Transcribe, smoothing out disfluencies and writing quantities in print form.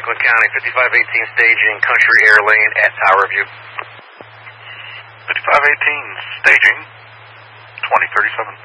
Franklin County, 5518 staging, Country Air Lane at Tower View. 5518 staging, 2037.